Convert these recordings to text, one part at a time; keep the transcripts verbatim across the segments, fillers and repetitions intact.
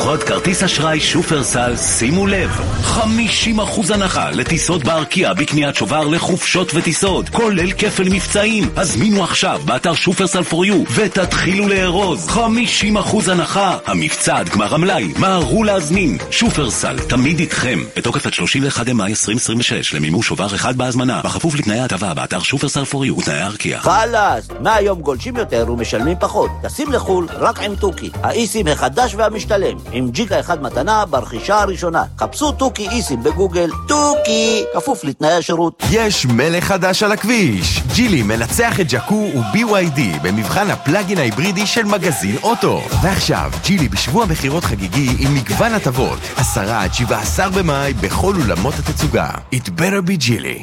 ללקוחות כרטיס אשראי שופרסל, שימו לב, חמישים אחוז הנחה לטיסות בארקיע בקניית שובר לחופשות וטיסות, כולל כפל מבצעים. הזמינו עכשיו באתר שופרסל פור יו ותתחילו לארוז. חמישים אחוז הנחה, המבצע עד גמר המלאי, מהרו להזמין. שופרסל תמיד איתכם, בתוקף עד שלושים ואחד במאי עשרים עשרים ושש, למימוש שובר אחד בהזמנה, בכפוף לתנאי ההטבה באתר שופרסל פור יו ותנאי הארקיע. חלאס, מהיום גולשים יותר ומשלמים פחות. תשים לחול רק עם טוקי, האיסים החדש והמשתלם, עם ג'יגה אחד מתנה ברכישה הראשונה. חפשו טוקי איסים בגוגל. טוקי, כפוף לתנאי השירות. יש מלך חדש על הכביש. ג'ילי מנצח את ג'קו ו-בי וואי די במבחן הפלאגין ההיברידי של מגזין אוטו. ועכשיו, ג'ילי בשבוע מחירות חגיגי עם מגוון הטבות. עשרה עד שבעה עשר במאי בכל אולמות התצוגה. It better be ג'ילי.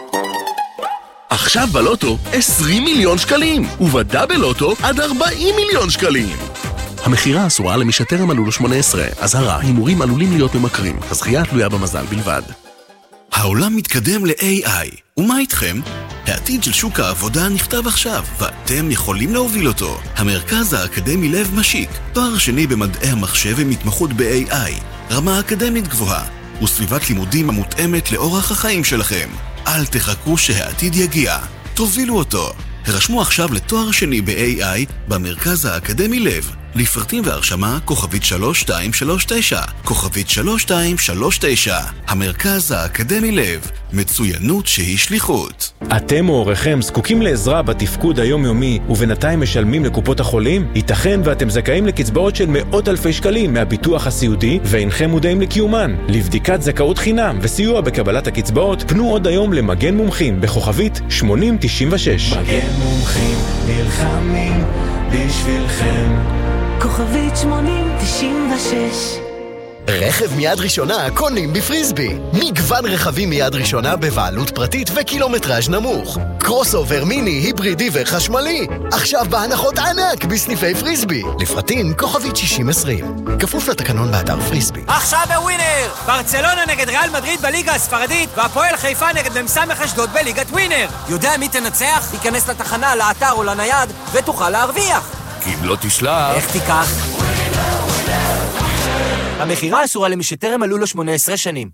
עכשיו בלוטו עשרים מיליון שקלים, ובדאבל לוטו עד ארבעים מיליון שקלים. המחירה אסורה למי שטרם מלאו לו שמונה עשרה. אזהרה, הימורים עלולים להיות ממכרים. הזכייה תלויה במזל בלבד. העולם מתקדם ל-איי איי. ומה איתכם? העתיד של שוק העבודה נכתב עכשיו, ואתם יכולים להוביל אותו. המרכז האקדמי לב משיק, תואר שני במדעי המחשב ומתמחות ב-איי איי, רמה אקדמית גבוהה, וסביבת לימודים המותאמת לאורח החיים שלכם. אל תחכו שהעתיד יגיע, תובילו אותו. הרשמו עכשיו לתואר שני ב-איי איי במרכז האקדמי לב. לפרטים והרשמה כוכבית שלוש שתיים שלוש תשע, כוכבית שלוש שתיים שלוש תשע. המרכז האקדמי לב, מצוינות שהיא שליחות. אתם או הוריכם זקוקים לעזרה בתפקוד היומיומי ובינתיים משלמים לקופות החולים? ייתכן ואתם זכאים לקצבאות של מאות אלפי שקלים מהביטוח הסיעודי ואינכם מודעים לקיומן. לבדיקת זכאות חינם וסיוע בקבלת הקצבאות פנו עוד היום למגן מומחים בכוכבית שמונים תשעים ושש. מגן מומחים נלחמים בשבילכם, כוכבית שמונים תשעים ושש. רכב מיד ראשונה קונים בפריסבי. מגוון רכבים מיד ראשונה בבעלות פרטית וקילומטראז' נמוך. קרוס אובר מיני, היברידי וחשמלי. עכשיו בהנחות ענק בסניפי פריסבי. לפרטים כוכבית שישים עשרים. כפוף לתקנון באתר פריסבי. עכשיו בווינר! ברצלונה נגד ריאל מדריד בליגה הספרדית, והפועל חיפה נגד ממסמך אשדוד בליגת ווינר. יודע מי תנצח? תיכנס לתחנה, לאתר או לנייד ותוכל להרוויח. כי אם לא תשלח... איך תיקח? המחירה אסורה למי שטרם מלאו לו שמונה עשרה שנים.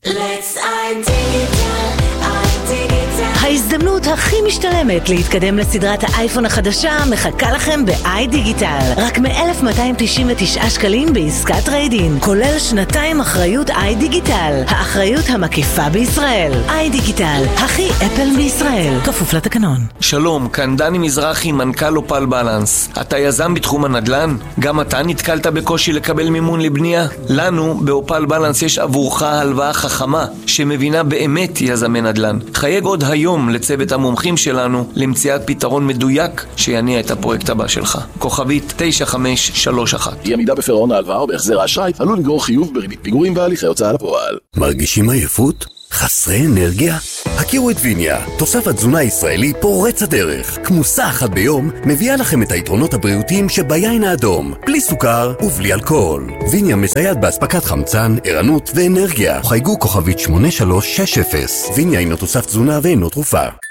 ההזדמנות הכי משתלמת להתקדם לסדרת האייפון החדשה מחכה לכם ב-איי דיגיטל. רק מ-אלף מאתיים תשעים ותשעה שקלים בעסקת טריידין, כולל שנתיים אחריות איי דיגיטל, האחריות המקיפה בישראל. איי דיגיטל, הכי אפל בישראל, כפוף לתקנון. שלום, כאן דני מזרחי, מנכ"ל אופל בלנס. אתה יזם בתחום הנדל"ן? גם אתה נתקלת בקושי לקבל מימון לבנייה? לנו באופל בלנס יש עבורך הלוואה חכמה שמבינה באמת יזמי נדל"ן. חייג עוד היום לצוות המומחים שלנו למציאת פתרון מדויק שיניע את הפרויקט הבא שלך. כוכבית תשע חמש שלוש אחת. אי עמידה בפירעון ההלוואה או בהחזר האשראי עלול לגרור חיוב בריבית פיגורים והליכי הוצאה לפועל. מרגישים עייפות? חסרי אנרגיה? הכירו את ויניה, תוסף תזונה ישראלי פורץ הדרך. כמוסה אחת ביום מביאה לכם את היתרונות הבריאותיים שביין האדום, בלי סוכר ובלי אלכוהול. ויניה מסייעת באספקת חמצן, ערנות ואנרגיה. חייגו כוכבית שמונה שלוש שש אפס. ויניה אינו תוסף תזונה ואינו תרופה.